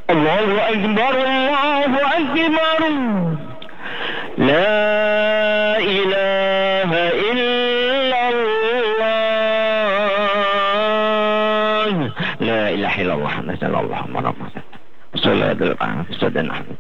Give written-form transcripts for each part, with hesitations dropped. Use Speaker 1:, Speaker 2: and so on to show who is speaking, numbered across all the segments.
Speaker 1: Allahu Akbar, Allahu Akbar. La ilaha illallah. La ilaha illallah. Nasallallahu alaihi wasallam.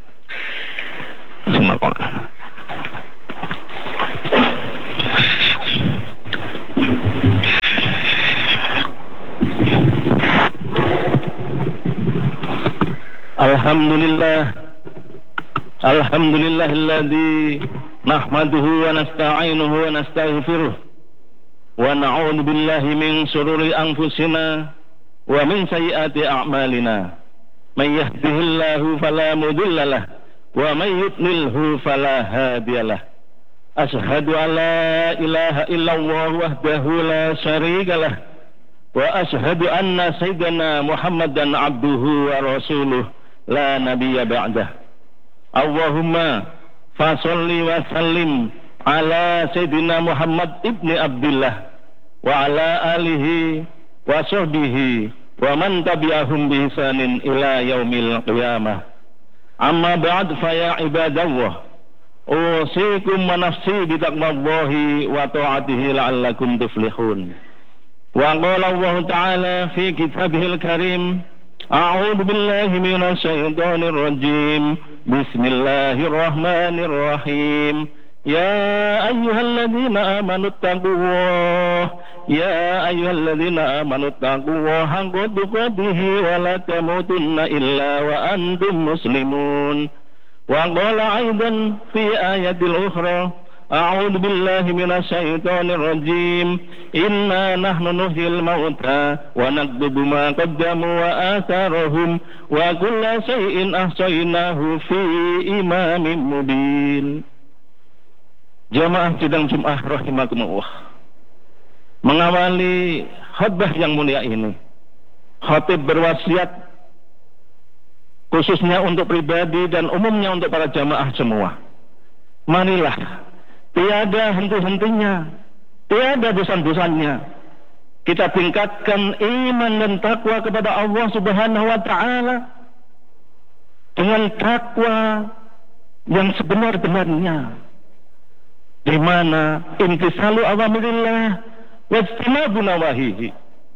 Speaker 1: Alhamdulillahilladzi nahmaduhu wa nasta'inuhu wa nastaghfiruh wa na'udzu billahi min shururi anfusina wa min sayyiati a'malina. May yahdihillahu fala mudilla lahu wa may yudlilhu fala hadiyalah. Asyhadu an la ilaha illallah wahdahu la syarika lah wa asyhadu anna sayyidana Muhammadan abduhu wa rasuluh la nabiyya ba'dah. Allahumma fasalli wa sallim ala sayyidina Muhammad ibni Abdullah wa ala alihi wa sahbihi wa man tabi'ahum bi ihsanin ila yaumil qiyamah. Amma ba'd, fa ya ibadallah, usikum wa nafsi bi taqwallahi wa ta'atihi la'allakum tuflihun. Wa qala Allah ta'ala fi kitabihil karim, a'udzu billahi minasy syaithanir rajim. Bismillahirrahmanirrahim. Ya ayyuhalladzina amanu taqullaha, ya ayyuhalladzina amanu taqullaha haqqa tuqatih wa la tamutunna illa wa antum muslimun. Wa qala aidan fi ayatil ukhra, a'udzu billahi minasy syaithanir rajim. Inna nahnu nuhyil mauta wa naktubu ma qaddamu wa atharahum wa kulla shay'in ahsaynahu fi imamin mubin. Jamaah sidang Jumat rahimakumullah, mengawali khutbah yang mulia ini, khatib berwasiat khususnya untuk pribadi dan umumnya untuk para jamaah semua. Marilah tiada henti-hentinya, tiada bosan-bosannya kita tingkatkan iman dan takwa kepada Allah Subhanahu wa ta'ala dengan takwa yang sebenar-benarnya, di mana imtisalu awamirillah wajtinabu nawahihi.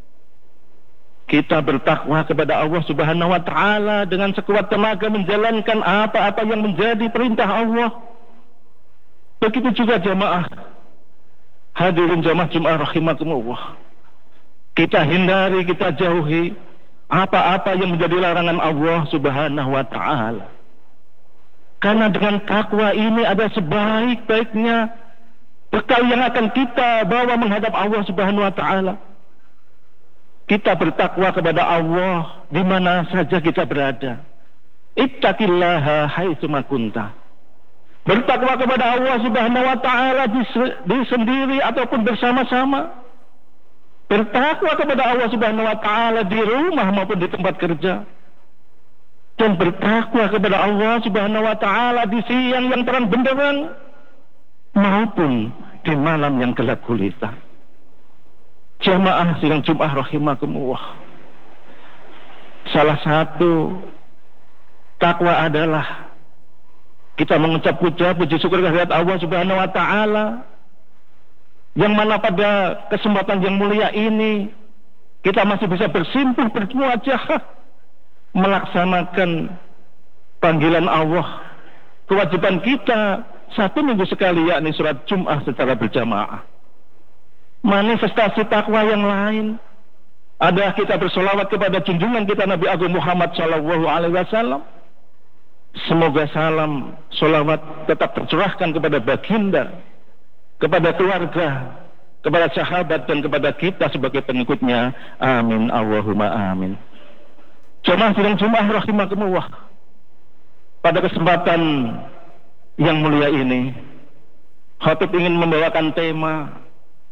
Speaker 1: Kita bertakwa kepada Allah Subhanahu wa ta'ala dengan sekuat tenaga menjalankan apa-apa yang menjadi perintah Allah. Begitu juga jamaah hadirin jamaah Jumat rahimakumullah, kita hindari, kita jauhi apa-apa yang menjadi larangan Allah Subhanahu wa ta'ala. Karena dengan takwa ini ada sebaik-baiknya bekal yang akan kita bawa menghadap Allah Subhanahu wa ta'ala. Kita bertakwa kepada Allah di mana saja kita berada. Ittaqillaha haitsu ma kunta. Bertakwa kepada Allah Subhanahu wa ta'ala di sendiri ataupun bersama-sama. Bertakwa kepada Allah Subhanahu wa ta'ala di rumah maupun di tempat kerja. Dan bertakwa kepada Allah Subhanahu wa ta'ala di siang yang terang benderang maupun di malam yang gelap gulita. Jamaah sidang Jumat rahimakumullah, salah satu takwa adalah kita mengucap puji syukur kehadirat Allah Subhanahu wa ta'ala, yang mana pada kesempatan yang mulia ini kita masih bisa bersimpuh bermuajah melaksanakan panggilan Allah, kewajiban kita 1 minggu sekali, yakni sholat Jum'ah secara berjamaah. Manifestasi takwa yang lain adalah kita bersolawat kepada junjungan kita Nabi Agung Muhammad SAW. Semoga salam solawat tetap tercurahkan kepada baginda, kepada keluarga, kepada sahabat, dan kepada kita sebagai pengikutnya. Amin Allahumma amin. Jamaah sidang Jumat rahimakumullah, pada kesempatan yang mulia ini khatib ingin membawakan tema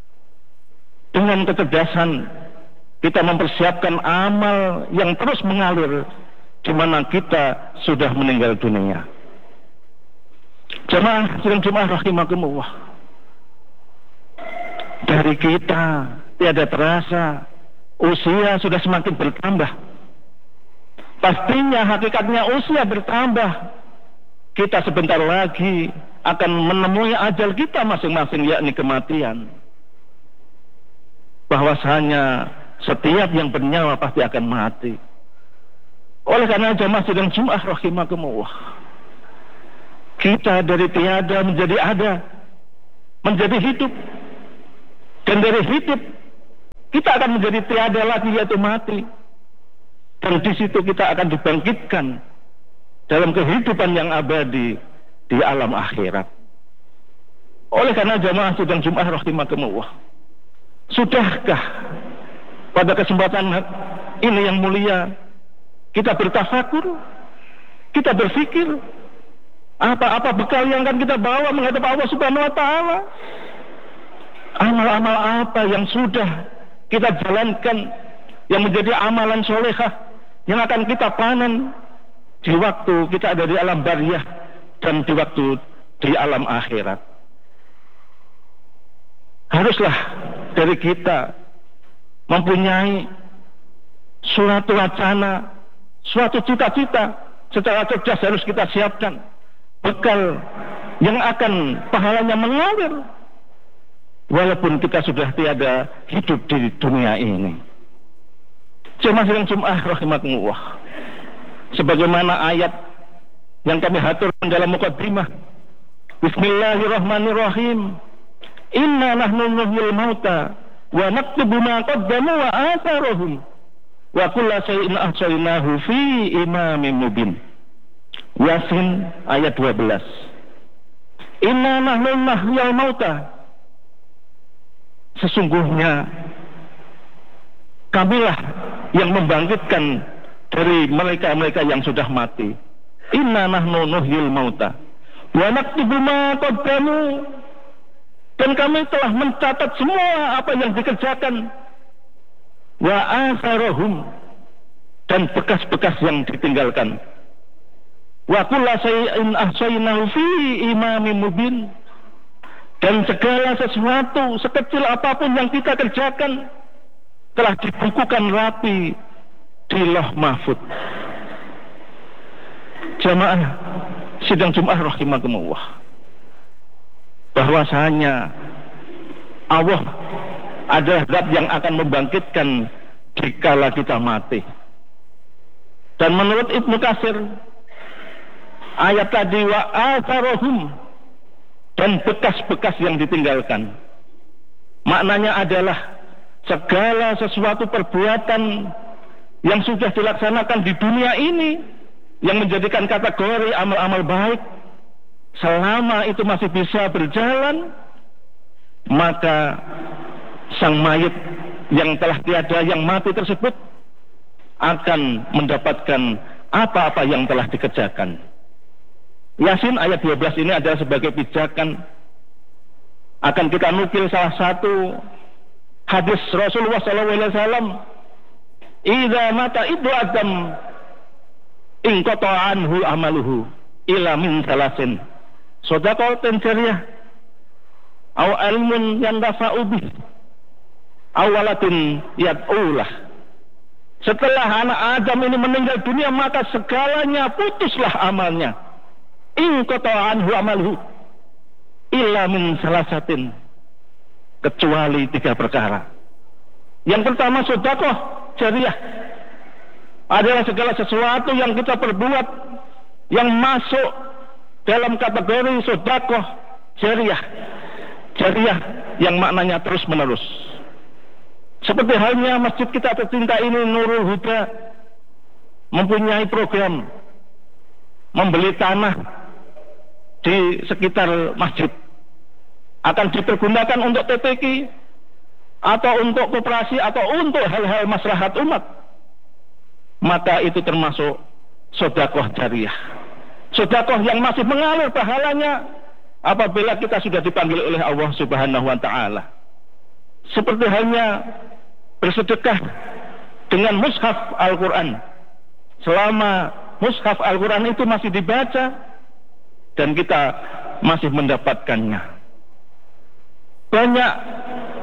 Speaker 1: dengan kecerdasan. Kita mempersiapkan amal yang terus mengalir di mana kita sudah meninggal dunia. Jamaah sidang Jumat rahimakumullah, dari kita tiada terasa usia sudah semakin bertambah. pastinya hakikatnya usia bertambah. Kita sebentar lagi akan menemui ajal kita masing-masing, yakni kematian. Bahwasanya setiap yang bernyawa pasti akan mati. Oleh karena jamaah sidang Jumat rahimakumullah, kita dari tiada menjadi ada, menjadi hidup, dan dari hidup kita akan menjadi tiada lagi, yaitu mati. Dan di situ kita akan dibangkitkan dalam kehidupan yang abadi di alam akhirat. Oleh karena jamaah sidang Jumat rahimakumullah, sudahkah pada kesempatan ini yang mulia kita bertafakur, kita berpikir apa bekal yang akan kita bawa menghadap Allah Subhanahu wa taala? Amal-amal apa yang sudah kita jalankan yang menjadi amalan solehah yang akan kita panen di waktu kita ada di alam barzakh dan di waktu di alam akhirat. Haruslah dari kita mempunyai suatu wacana, suatu cita-cita secara cerdas harus kita siapkan bekal yang akan pahalanya mengalir walaupun kita sudah tiada hidup di dunia ini. Jemaah sidang Jumat rahimakumullah, sebagaimana ayat yang kami haturkan dalam muqaddimah, Bismillahirrahmanirrahim, inna nahnu nuhyil mauta wa naktubu ma qaddamu wa atharahum wa kulla shay'in ahsaynahu fi imamin mubin. Yasin ayat 12. Inna nahnu nuhyil mauta, sesungguhnya kamilah yang membangkitkan dari mereka-mereka yang sudah mati. Inna nahnu nuhyil mauta wa naktubu ma qaddamu, dan kami telah mencatat semua apa yang dikerjakan, wa atharahum, dan bekas-bekas yang ditinggalkan, wa kulla shay'in ahsaynahu fi imamin mubin, dan segala sesuatu sekecil apapun yang kita kerjakan telah dibukukan rapi di Lauh Mahfuz. Jamaah sidang Jumat rahimakumullah, bahwasanya Allah adalah zat yang akan membangkitkan dikala kita mati. Dan menurut Ibnu Katsir, ayat tadi wa atharahum, dan bekas-bekas yang ditinggalkan, maknanya adalah segala sesuatu perbuatan yang sudah dilaksanakan di dunia ini yang menjadikan kategori amal-amal baik, selama itu masih bisa berjalan, maka sang mayit yang telah tiada, yang mati tersebut akan mendapatkan apa-apa yang telah dikerjakan. Yasin ayat 12 ini adalah sebagai pijakan. Akan kita nukil salah satu hadis Rasulullah SAW, idza mata ibnu adam inqata anhu amaluhu ila min salasin, shadaqatin jariyah aw ilmun yantafa'u bih aw waladin yad'ulah. Setelah anak Adam ini meninggal dunia, maka segalanya putuslah amalnya. Inqata anhu amaluhu illa min salasatin, kecuali 3 perkara. Yang pertama, sedekah jariyah, adalah segala sesuatu yang kita perbuat yang masuk dalam kategori sedekah jariyah. Jariyah yang maknanya terus menerus. Seperti halnya masjid kita tercinta ini, Nurul Huda, mempunyai program membeli tanah di sekitar masjid, akan dipergunakan untuk TPQ atau untuk koperasi atau untuk hal-hal maslahat umat, maka itu termasuk sedekah jariyah. Sedekah yang masih mengalir pahalanya apabila kita sudah dipanggil oleh Allah Subhanahu wa taala. Seperti halnya bersedekah dengan mushaf Al-Quran. Selama mushaf Al-Quran itu masih dibaca dan kita masih mendapatkannya. Banyak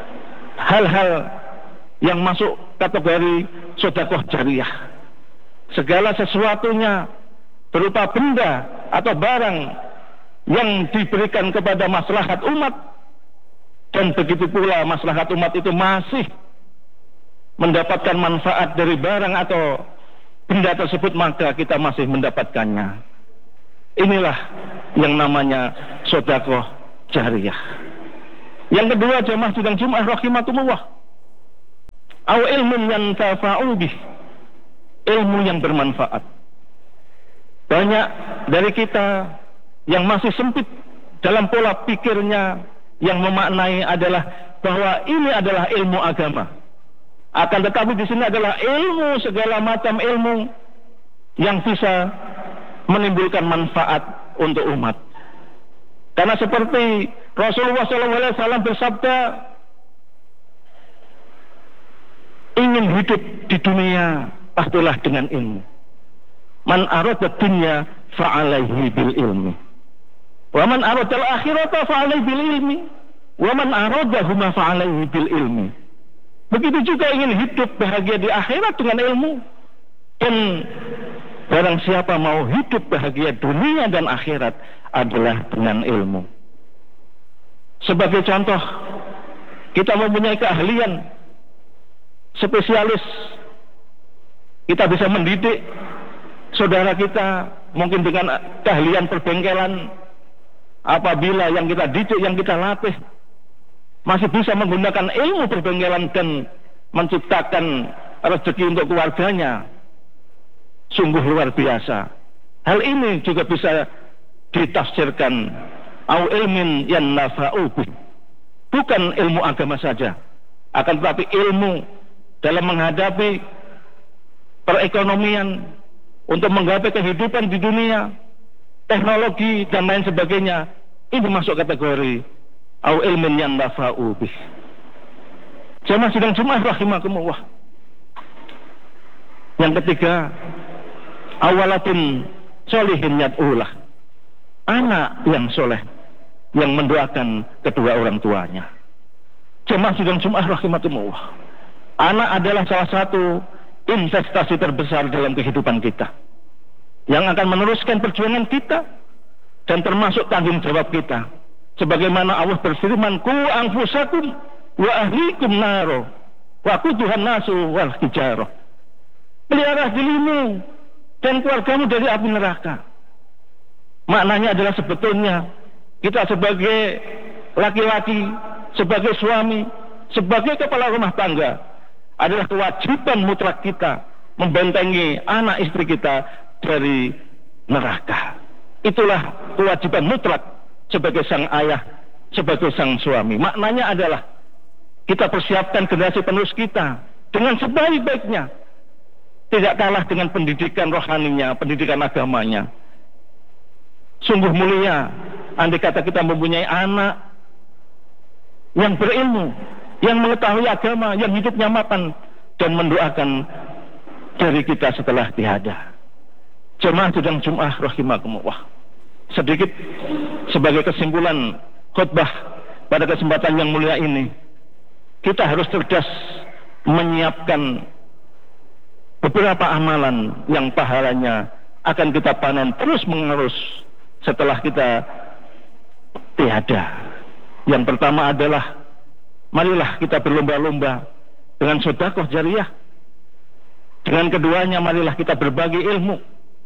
Speaker 1: hal-hal yang masuk kategori sedekah jariyah. segala sesuatunya berupa benda atau barang yang diberikan kepada maslahat umat, dan begitu pula maslahat umat itu masih mendapatkan manfaat dari barang atau benda tersebut, maka kita masih mendapatkannya. Inilah yang namanya sedekah jariyah. Yang kedua, jamaah sidang Jumat rahimakumullah, au ilmun yantafa'u bih, ilmu yang bermanfaat. Banyak dari kita yang masih sempit dalam pola pikirnya, yang memaknai adalah bahwa ini adalah ilmu agama. Akan tetapi di sini adalah ilmu, segala macam ilmu yang bisa menimbulkan manfaat untuk umat. Karena seperti Rasulullah SAW bersabda, ingin hidup di dunia pastilah dengan ilmu. Man arada dunya fa'alaihi bil ilmi, wa man arada al-akhirata fa'alaihi bil ilmi, wa man aradahuma fa'alaihi bil ilmi. Begitu juga ingin hidup bahagia di akhirat dengan ilmu. Dan barang siapa mau hidup bahagia dunia dan akhirat adalah dengan ilmu. Sebagai contoh, kita mempunyai keahlian spesialis, kita bisa mendidik saudara kita mungkin dengan keahlian perbengkelan. Apabila yang kita didik, yang kita latih masih bisa menggunakan ilmu perbengkelan dan menciptakan rezeki untuk keluarganya, sungguh luar biasa. Hal ini juga bisa ditafsirkan au ilmin yan nafa'u, bukan ilmu agama saja, akan tetapi ilmu dalam menghadapi perekonomian, untuk menggapai kehidupan di dunia, teknologi dan lain sebagainya. Ini masuk kategori au ilmin yan nafa'u bih. Jamaah sidang Jumat rahimakumullah. Yang ketiga, awalatun solihin yad'ulah, anak yang soleh yang mendoakan kedua orang tuanya. Jamaah sidang Jumat rahimakumullah, anak adalah salah satu investasi terbesar dalam kehidupan kita, yang akan meneruskan perjuangan kita dan termasuk tanggung jawab kita. Sebagaimana Allah berfirman, qu anfusakum wa ahlikum naro wa quduhan nasu wal hijarah. Pelihara dirimu dan keluargamu dari api neraka. Maknanya adalah sebetulnya kita sebagai laki-laki, sebagai suami, sebagai kepala rumah tangga, adalah kewajiban mutlak kita membentengi anak istri kita dari neraka. Itulah kewajiban mutlak sebagai sang ayah, sebagai sang suami. Maknanya adalah kita persiapkan generasi penerus kita dengan sebaik-baiknya, tidak kalah dengan pendidikan rohaninya, pendidikan agamanya. Sungguh mulia andai kata kita mempunyai anak yang berilmu, yang mengetahui agama, yang hidupnya mapan dan mendoakan dari kita setelah tiada. Jemaah sidang Jumat rahimakumullah, sedikit sebagai kesimpulan khutbah pada kesempatan yang mulia ini, kita harus cerdas menyiapkan beberapa amalan yang pahalanya akan kita panen terus menerus setelah kita tiada. Yang pertama adalah, marilah kita berlomba-lomba dengan sedekah jariyah. Dengan keduanya, marilah kita berbagi ilmu.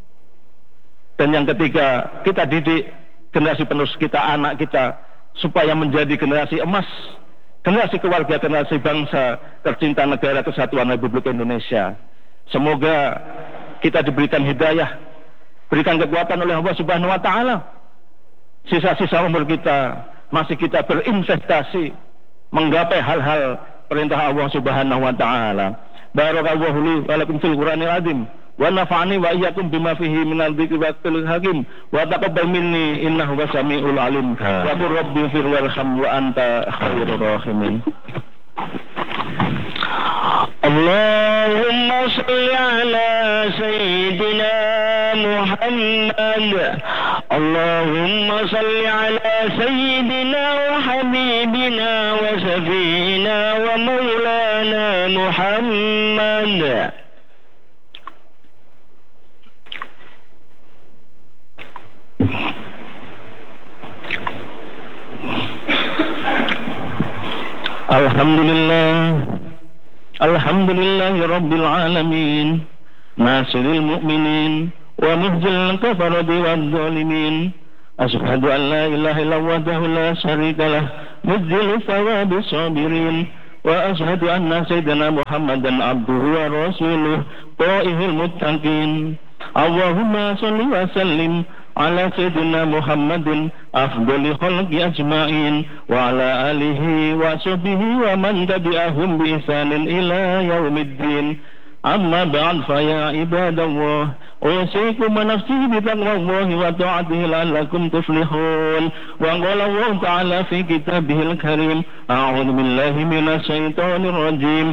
Speaker 1: Dan yang ketiga, kita didik generasi penerus kita, anak kita, supaya menjadi generasi emas, generasi keluarga, generasi bangsa tercinta negara kesatuan Republik Indonesia. Semoga kita diberikan hidayah, berikan kekuatan oleh Allah Subhanahu wa taala. Sisa-sisa umur kita masih kita berinvestasi menggapai hal-hal perintah Allah Subhanahu wa taala. Barakallahu li wa lakum fil Qur'anil azim wa nafa'ani wa iyyakum bima fihi minal dzikri wa dzikri hakim wa taqabbal minni innahu wasami'ul alim. Wa qur rabbi fir warham wa anta khairur rahimin.
Speaker 2: اللهم صل على سيدنا محمد. اللهم صل على سيدنا وحبيبنا وشفينا ومولانا محمد.
Speaker 1: Alhamdulillah Rabbil Alamin, Nasiril Mu'minin wa muhzil kafarati wad zalimin. Asyhadu an la ilaha illallah wahdahu la syarika lah, muzil thawabis sabirin. Wa asyhadu anna sayyidina Muhammadan abduhu wa rasuluh, ta'ihul muttaqin. Allahumma salli wa sallim ala sayyidina Muhammadin afdali khalqi ajma'in wa ala alihi wa sahbihi wa man tabi'ahum bi ihsanin ila yaumiddin. Amma ba'd, fa ya ibadallah, usikum wa nafsi bi taqwallahi wa ta'atihi la'allakum tuflihun. Wa qala Allah ta'ala fi kitabihil karim, a'udzu billahi minasy syaithanir rajim.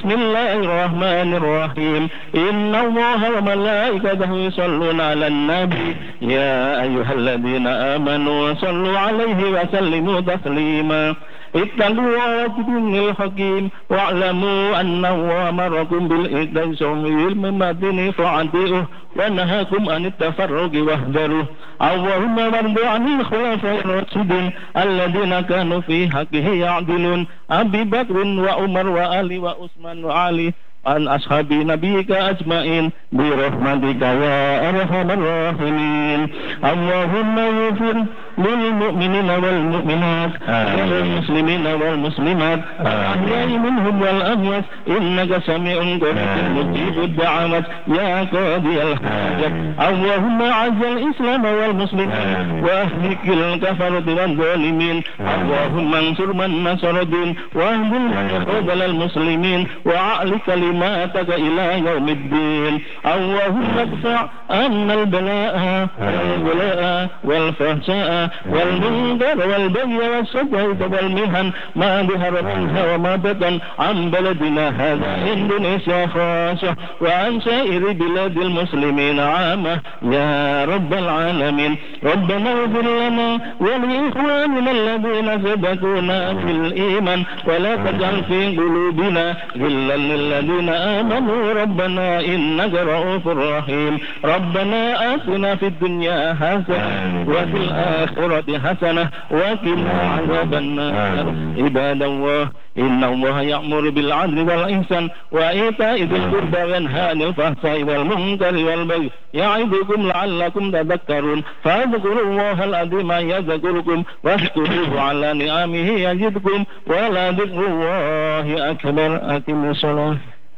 Speaker 1: Bismillahirrahmanirrahim. Inna Allaha wa malaikatahu yusholluna 'alan nabi, ya ayyuhalladzina amanu shallu 'alaihi wa sallimu taslima. Ittaqullaha bil hakim wa'lamu anna Allaha amarakum bil ihsani mimmatini fa'ati'uh wa nahakum anit tafarruqi wahdaruh. Allahumma wardi 'anil khulafa'ir rasyidin alladziina kanu fi haqqihi ya'dilun, Abi Bakrin wa Umar wa Ali wa Utsman wa Ali an ashabi nabiyika ajma'in bi rahmatika ya arhamar rahimin. Allahumma ighfir lil mu'minina wal mu'minat wal muslimina wal muslimat ahya'i minhum wal amwat innaka sami'un qaribun mujibud da'awat ya qadiyal hajat. Allahumma a'izz al-islam wal muslimin wa ahlikil kafarati wal zalimin. Allahumma ansur man nasara din wa ahdil man khadala al-muslimin wa a'li kalimataka ila yaumiddin. Allahumma adfa' anna al-bala'a wal bala'a wal fahsha'a wal munkar wal baghy was sadaqata wal mihan ma dhahara minha wa ma batan an baladina hadha Indonesia khassa wa an sa'iri biladil muslimin 'amma ya rabbal alamin. Rabbana ighfir lana wa li ikhwanina alladhina sabaquna bil iman wa la taj'al fi qulubina ghillan lil ladzina amanu rabbana innaka ra'ufur rahim. Rabbana atina fid dunya hasanah wa fil akhirati hasanah wa qina adzaban nar. Ibadallah, inna Allaha ya'muru bil 'adli wal ihsan wa ita'i dzil qurba wa yanha 'anil fahsha'i wal munkari wal baghi ya'idukum la'allakum tadhakkarun. Fadhkurullaha al-'azima yadhkurukum washkuruhu 'ala ni'amihi yazidkum wa la dzikrullahi akbar. Aqimus shalah.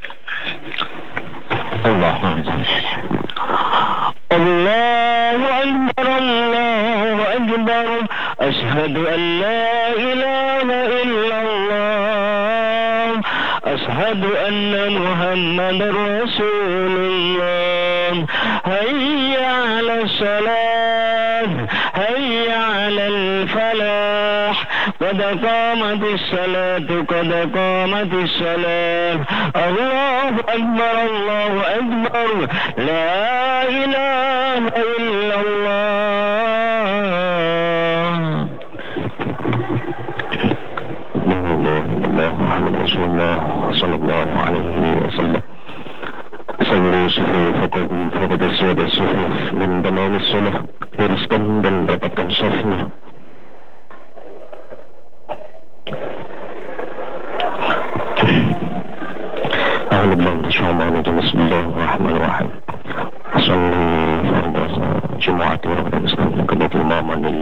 Speaker 1: Allahu akbar, Allahu akbar. Ashhadu an la ilaha illallah, ashhadu anna Muhammadar Rasulullah. Hayya 'alas salah, hayya 'alal falah. Qad qamatis salatu, qad qamatis salah. Allahu akbar, Allahu akbar. La ilaha illallah. Muhammad Rasulullah sallallahu alaihi wasallam. Sallu sufufakum faqad aswada sufuf min tamamis salah. Teruskan dan dapatkan safnya. Bismillahirrahmanirrahim. Sallu farda Jumat wa Islam kebetul